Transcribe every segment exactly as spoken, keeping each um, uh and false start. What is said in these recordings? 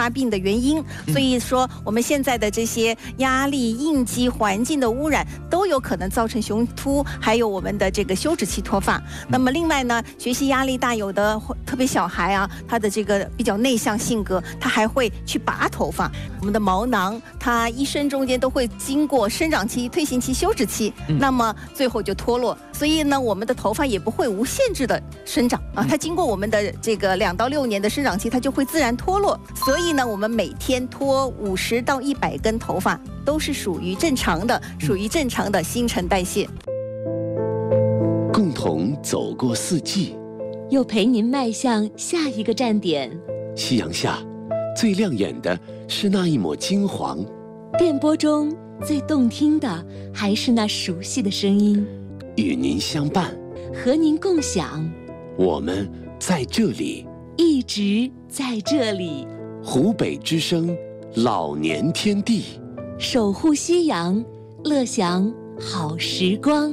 发病的原因。所以说，我们现在的这些压力、应激、环境的污染都有可能造成雄秃，还有我们的这个休止期脱发。那么另外呢，学习压力大，有的特别小孩啊，他的这个比较内向性格，他还会去拔头发。我们的毛囊，它一生中间都会经过生长期、退行期、休止期，那么最后就脱落。所以呢，我们的头发也不会无限制的生长啊，它经过我们的这个两到六年的生长期，它就会自然脱落。所以呢，我们每天脱五十到一百根头发都是属于正常的，属于正常的新陈代谢。 共同走过四季， 又陪您迈向下一个站点。 夕阳下，最亮眼的是那一抹金黄； 电波中最动听的还是那熟悉的声音。 与您相伴， 和您共享， 我们在这里， 一直在这里。 湖北之声，老年天地， 守护夕阳，乐享好时光。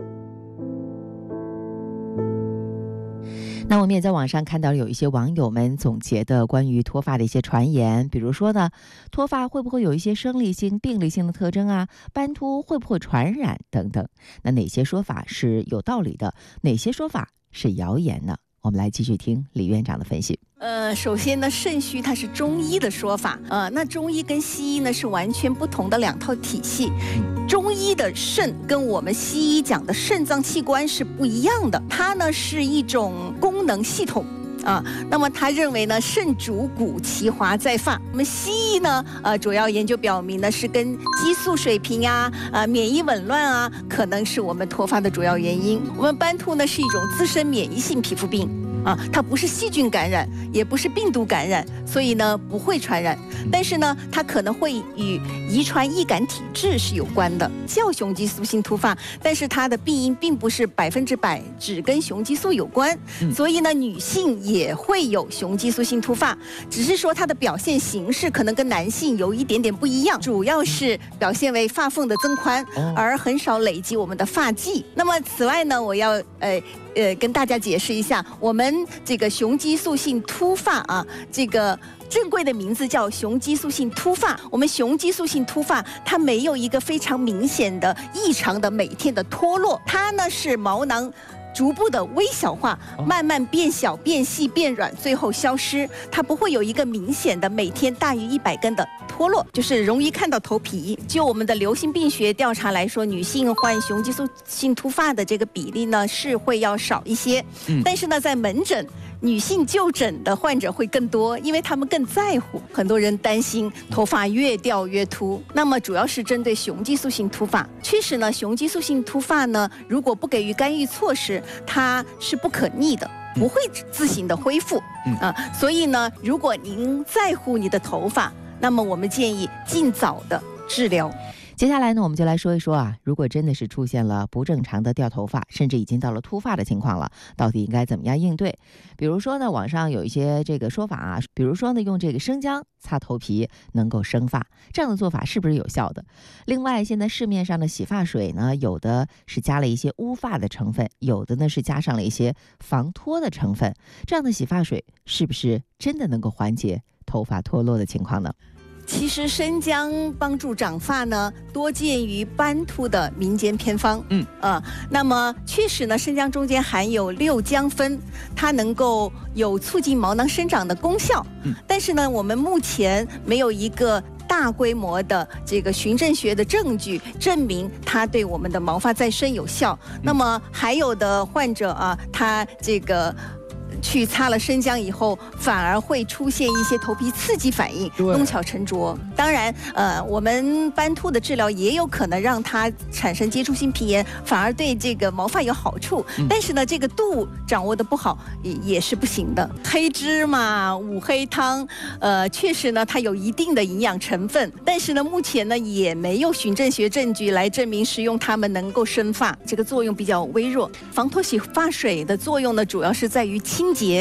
那我们也在网上看到有一些网友们总结的关于脱发的一些传言，比如说呢，脱发会不会有一些生理性、病理性的特征啊？斑秃会不会传染等等？那哪些说法是有道理的，哪些说法是谣言呢？我们来继续听李院长的分析。 呃，首先呢，肾虚它是中医的说法，呃，那中医跟西医呢是完全不同的两套体系。中医的肾跟我们西医讲的肾脏器官是不一样的，它呢是一种功能系统。啊，那么他认为呢，肾主骨，其华在发。我们西医呢，呃，主要研究表明呢，是跟激素水平啊，呃，免疫紊乱啊，可能是我们脱发的主要原因。我们斑秃呢是一种自身免疫性皮肤病。啊，它不是细菌感染，也不是病毒感染，所以呢不会传染。但是呢，它可能会与遗传易感体质是有关的，叫雄激素性秃发，但是它的病因并不是百分之百只跟雄激素有关。嗯、所以呢，女性也会有雄激素性秃发，只是说它的表现形式可能跟男性有一点点不一样，主要是表现为发缝的增宽，而很少累积我们的发际。那么此外呢，我要呃。呃，跟大家解释一下，我们这个雄激素性秃发啊，这个正规的名字叫雄激素性秃发。我们雄激素性秃发，它没有一个非常明显的异常的每天的脱落，它呢是毛囊逐步的微小化，慢慢变小、变细、变软，最后消失。它不会有一个明显的每天大于一百根的脱落，就是容易看到头皮。就我们的流行病学调查来说，女性患雄激素性秃发的这个比例呢是会要少一些，嗯、但是呢，在门诊。女性就诊的患者会更多，因为他们更在乎。很多人担心头发越掉越秃，那么主要是针对雄激素性秃发。确实呢，雄激素性秃发呢，如果不给予干预措施，它是不可逆的，不会自行的恢复。嗯、啊，所以呢，如果您在乎你的头发，那么我们建议尽早的治疗。 接下来呢，我们就来说一说啊，如果真的是出现了不正常的掉头发，甚至已经到了秃发的情况了，到底应该怎么样应对？比如说呢，网上有一些这个说法啊，比如说呢，用这个生姜擦头皮能够生发，这样的做法是不是有效的？另外，现在市面上的洗发水呢，有的是加了一些乌发的成分，有的呢是加上了一些防脱的成分，这样的洗发水是不是真的能够缓解头发脱落的情况呢？ 其实生姜帮助长发呢，多见于斑秃的民间偏方。嗯啊、呃，那么确实呢，生姜中间含有六姜酚，它能够有促进毛囊生长的功效。嗯，但是呢，我们目前没有一个大规模的这个循证学的证据证明它对我们的毛发再生有效。嗯、那么还有的患者啊，他这个。去擦了生姜以后，反而会出现一些头皮刺激反应，弄巧成拙。当然，呃，我们斑秃的治疗也有可能让它产生接触性皮炎，反而对这个毛发有好处。嗯、但是呢，这个度掌握的不好也也是不行的。黑芝麻、五黑汤，呃，确实呢，它有一定的营养成分，但是呢，目前呢也没有循证学证据来证明食用它们能够生发，这个作用比较微弱。防脱洗发水的作用呢，主要是在于清。清洁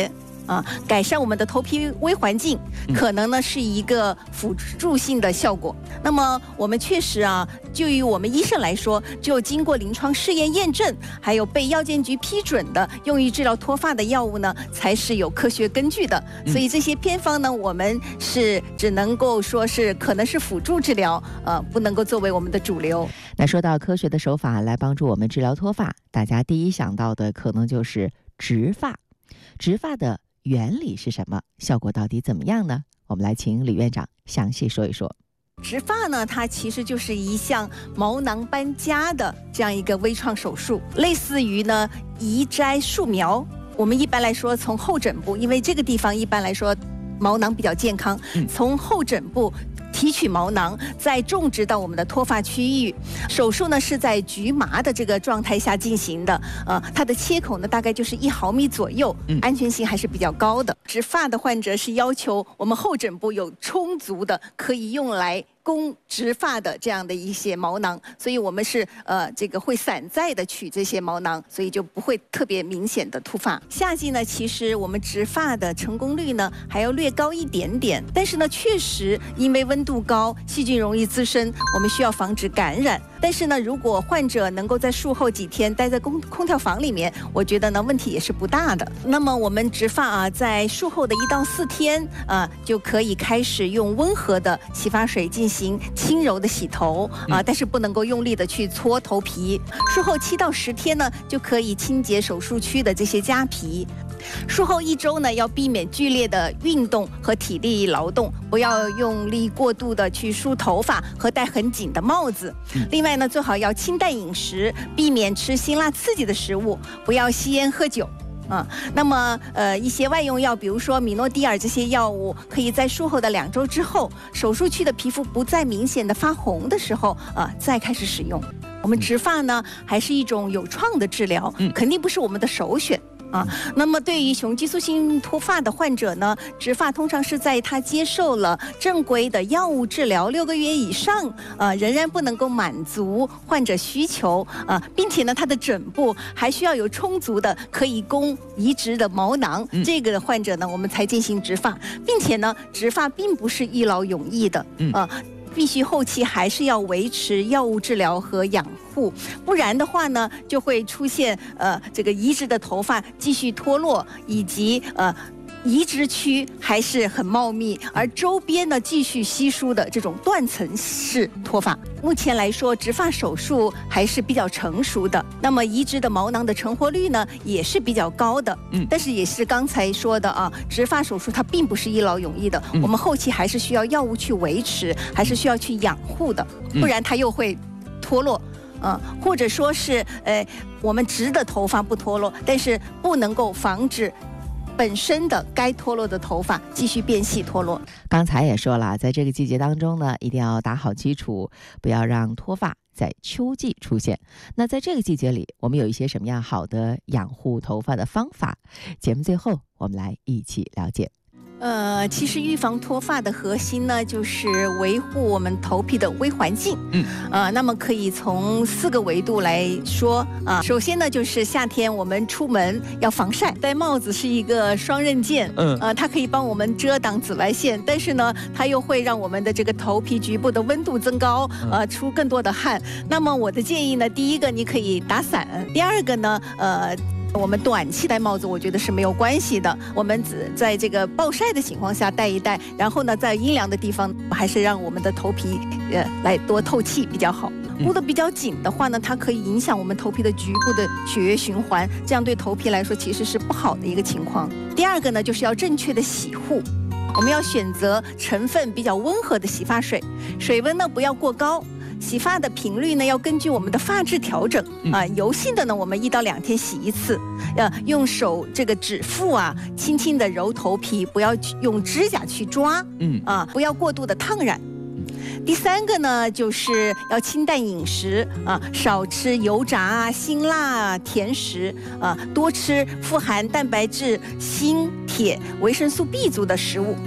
啊，改善我们的头皮微环境，可能呢是一个辅助性的效果。那么我们确实啊，就于我们医生来说，只有经过临床试验验证，还有被药监局批准的用于治疗脱发的药物呢，才是有科学根据的。所以这些偏方呢，我们是只能够说是可能是辅助治疗，呃，不能够作为我们的主流。 那说到科学的手法来帮助我们治疗脱发，大家第一想到的可能就是植发。植发的原理是什么？效果到底怎么样呢？我们来请李院长详细说一说。 植发呢，它其实就是一项毛囊搬家的这样一个微创手术，类似于呢移摘树苗。我们一般来说从后枕部，因为这个地方一般来说毛囊比较健康，从后枕部提取毛囊，再种植到我们的脱发区域。手术呢是在局麻的这个状态下进行的，呃，它的切口呢大概就是一毫米左右，安全性还是比较高的。植发的患者是要求我们后枕部有充足的可以用来供植发的这样的一些毛囊，所以我们是呃这个会散在的取这些毛囊，所以就不会特别明显的秃发。夏季呢，其实我们植发的成功率呢还要略高一点点，但是呢，确实因为温度高，细菌容易滋生，我们需要防止感染。但是呢，如果患者能够在术后几天待在空空调房里面，我觉得呢问题也是不大的。那么我们植发啊，在术后的一到四天啊，就可以开始用温和的洗发水进行轻柔的洗头啊，但是不能够用力的去搓头皮。术后七到十天呢，就可以清洁手术区的这些痂皮。术后一周呢，要避免剧烈的运动和体力劳动，不要用力过度的去梳头发和戴很紧的帽子。另外呢，最好要清淡饮食，避免吃辛辣刺激的食物，不要吸烟喝酒。啊，那么呃一些外用药，比如说米诺地尔这些药物，可以在术后的两周之后，手术区的皮肤不再明显的发红的时候啊，再开始使用。我们植发呢，还是一种有创的治疗，肯定不是我们的首选。啊，那么对于雄激素性脱发的患者呢，植发通常是在他接受了正规的药物治疗六个月以上，呃，仍然不能够满足患者需求啊、呃，并且呢，他的枕部还需要有充足的可以供移植的毛囊，嗯、这个患者呢，我们才进行植发，并且呢，植发并不是一劳永逸的，啊、呃。必须后期还是要维持药物治疗和养护，不然的话呢，就会出现呃这个移植的头发继续脱落，以及呃移植区还是很茂密，而周边呢继续稀疏的这种断层式脱发。目前来说，植发手术还是比较成熟的，那么移植的毛囊的成活率呢也是比较高的。嗯，但是也是刚才说的啊，植发手术它并不是一劳永逸的，嗯、我们后期还是需要药物去维持，还是需要去养护的，不然它又会脱落。嗯，或者说是呃，我们植的头发不脱落，但是不能够防止本身的该脱落的头发继续变细脱落。 刚才也说了，在这个季节当中呢，一定要打好基础，不要让脱发在秋季出现。那在这个季节里，我们有一些什么样好的养护头发的方法？节目最后我们来一起了解。 呃，其实预防脱发的核心呢，就是维护我们头皮的微环境。嗯，呃，那么可以从四个维度来说啊。首先呢，就是夏天我们出门要防晒，戴帽子是一个双刃剑。嗯，呃，它可以帮我们遮挡紫外线，但是呢，它又会让我们的这个头皮局部的温度增高，呃，出更多的汗。那么我的建议呢，第一个你可以打伞，第二个呢，呃。我们短期戴帽子，我觉得是没有关系的。我们只在这个暴晒的情况下戴一戴，然后呢，在阴凉的地方，还是让我们的头皮呃来多透气比较好。箍得比较紧的话呢，它可以影响我们头皮的局部的血液循环，这样对头皮来说其实是不好的一个情况。第二个呢，就是要正确的洗护。我们要选择成分比较温和的洗发水，水温呢不要过高。洗发的频率呢，要根据我们的发质调整啊。油性的呢，我们一到两天洗一次。呃，用手这个指腹啊，轻轻的揉头皮，不要用指甲去抓。嗯啊，不要过度的烫染。第三个呢，就是要清淡饮食啊，少吃油炸啊、辛辣啊、甜食啊，多吃富含蛋白质、锌、铁、维生素 B 族的食物。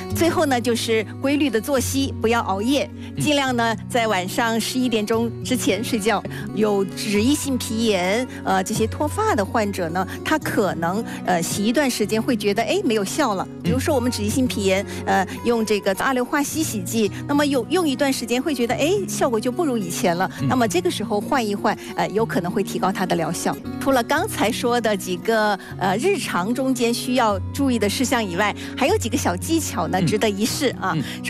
最后呢，就是规律的作息，不要熬夜，尽量呢在晚上十一点钟之前睡觉。有脂溢性皮炎，呃，这些脱发的患者呢，他可能呃洗一段时间会觉得哎没有效了。比如说我们脂溢性皮炎，呃，用这个阿硫化稀洗剂，那么有用一段时间会觉得哎效果就不如以前了。那么这个时候换一换，呃，有可能会提高它的疗效。除了刚才说的几个呃日常中间需要注意的事项以外，还有几个小技巧呢，值得一试啊。首